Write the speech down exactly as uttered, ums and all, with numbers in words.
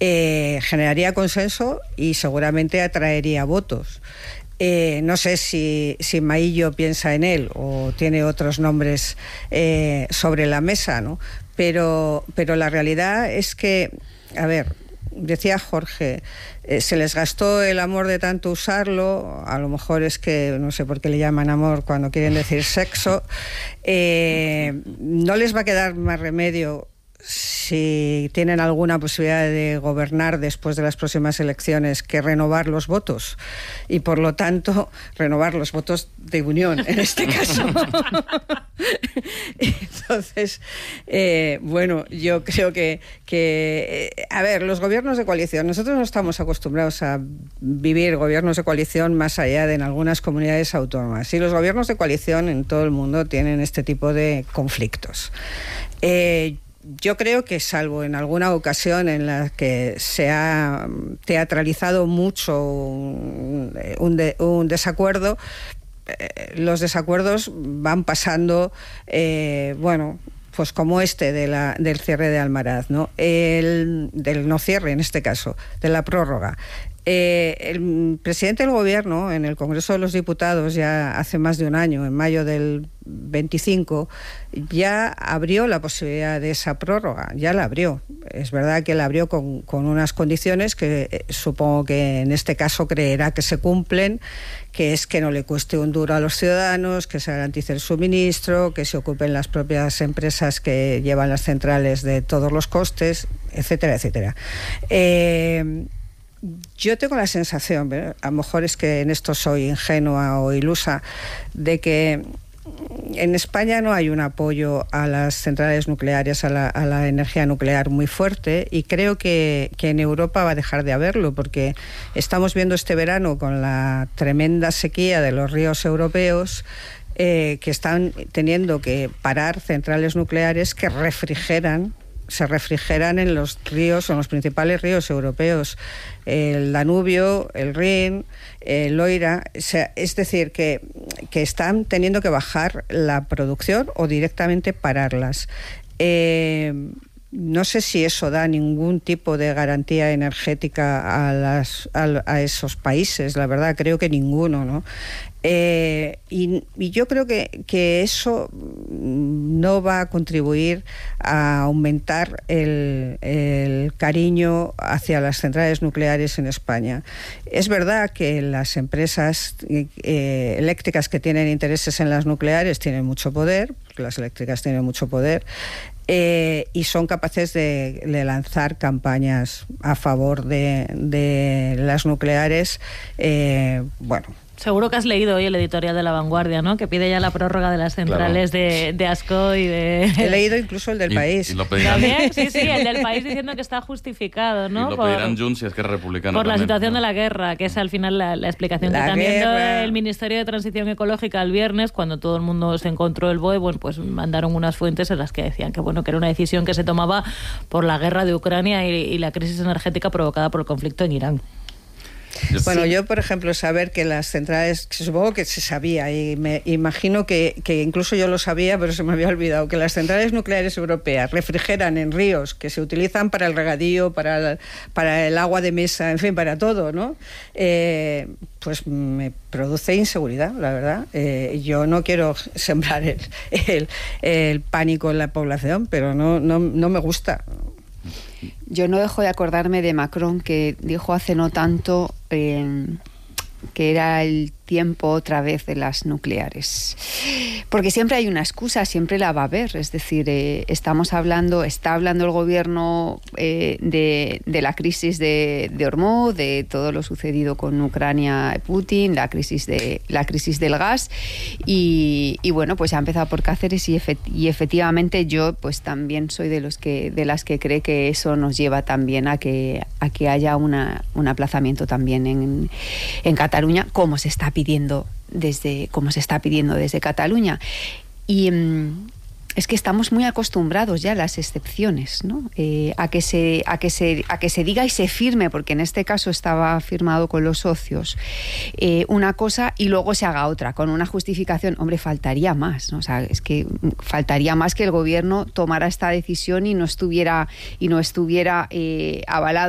eh, generaría consenso y seguramente atraería votos. Eh, no sé si, si Maillo piensa en él o tiene otros nombres eh, sobre la mesa, ¿no? Pero, pero la realidad es que, a ver, decía Jorge, eh, se les gastó el amor de tanto usarlo, a lo mejor es que, no sé por qué le llaman amor cuando quieren decir sexo, eh, no les va a quedar más remedio si tienen alguna posibilidad de gobernar después de las próximas elecciones que renovar los votos y por lo tanto renovar los votos de Unión en este caso. Entonces, eh, bueno, yo creo que, que eh, a ver, los gobiernos de coalición, nosotros no estamos acostumbrados a vivir gobiernos de coalición más allá de en algunas comunidades autónomas, y los gobiernos de coalición en todo el mundo tienen este tipo de conflictos. Eh, Yo creo que, salvo en alguna ocasión en la que se ha teatralizado mucho un, un, de, un desacuerdo, eh, los desacuerdos van pasando, eh, bueno, pues como este de la, del cierre de Almaraz, ¿no? El, del no cierre, en este caso, de la prórroga. Eh, el presidente del gobierno en el Congreso de los Diputados ya hace más de un año, en mayo del veinticinco, ya abrió la posibilidad de esa prórroga, ya la abrió. Es verdad que la abrió con, con unas condiciones que eh, supongo que en este caso creerá que se cumplen, que es que no le cueste un duro a los ciudadanos, que se garantice el suministro, que se ocupen las propias empresas que llevan las centrales de todos los costes, etcétera, etcétera. Eh, Yo tengo la sensación, a lo mejor es que en esto soy ingenua o ilusa, de que en España no hay un apoyo a las centrales nucleares, a la, a la energía nuclear muy fuerte, y creo que, que en Europa va a dejar de haberlo, porque estamos viendo este verano con la tremenda sequía de los ríos europeos, eh, que están teniendo que parar centrales nucleares que refrigeran se refrigeran en los ríos, en los principales ríos europeos, el Danubio, el Rin, el Loira, o sea, es decir, que, que están teniendo que bajar la producción o directamente pararlas. Eh, no sé si eso da ningún tipo de garantía energética a, las, a, a esos países, la verdad, creo que ninguno, ¿no? Eh, y, y yo creo que, que eso no va a contribuir a aumentar el, el cariño hacia las centrales nucleares en España. Es verdad que las empresas eh, eléctricas que tienen intereses en las nucleares tienen mucho poder, porque las eléctricas tienen mucho poder, eh, y son capaces de, de lanzar campañas a favor de, de las nucleares, eh, bueno. Seguro que has leído hoy el editorial de La Vanguardia, ¿no? Que pide ya la prórroga de las centrales, claro, de, de Ascó y de... He leído incluso el del y, País. Y lo pedirán... ¿También? Sí, sí, el del País diciendo que está justificado, ¿no? Y lo por, pedirán Junts si es que es republicano. Por también, la situación ¿no? de la guerra, que es al final la, la explicación la que también dio guerra. el Ministerio de Transición Ecológica el viernes, cuando todo el mundo se encontró el B O E, bueno, pues mandaron unas fuentes en las que decían que, bueno, que era una decisión que se tomaba por la guerra de Ucrania y, y la crisis energética provocada por el conflicto en Irán. Bueno, yo, por ejemplo, saber que las centrales, supongo que se sabía, y me imagino que, que incluso yo lo sabía, pero se me había olvidado, que las centrales nucleares europeas refrigeran en ríos que se utilizan para el regadío, para el, para el agua de mesa, en fin, para todo, ¿no? Eh, pues me produce inseguridad, la verdad. Eh, yo no quiero sembrar el, el, el pánico en la población, pero no, no, no me gusta. Yo no dejo de acordarme de Macron, que dijo hace no tanto eh, que era el tiempo otra vez de las nucleares. Porque siempre hay una excusa, siempre la va a haber. Es decir, eh, estamos hablando, está hablando el gobierno eh, de, de la crisis de, de Hormuz, de todo lo sucedido con Ucrania y Putin, la crisis de la crisis del gas, y, y bueno, pues ha empezado por Cáceres, y, efect, y efectivamente yo pues también soy de los que de las que cree que eso nos lleva también a que a que haya una, un aplazamiento también en, en Cataluña, como se está pidiendo pidiendo desde como se está pidiendo desde Cataluña. Y mmm, es que estamos muy acostumbrados ya a las excepciones, ¿no? Eh, a que se a que se a que se diga y se firme, porque en este caso estaba firmado con los socios, eh, una cosa y luego se haga otra con una justificación. Hombre, faltaría más, ¿no? O sea, es que faltaría más que el gobierno tomara esta decisión y no estuviera y no estuviera eh, avalado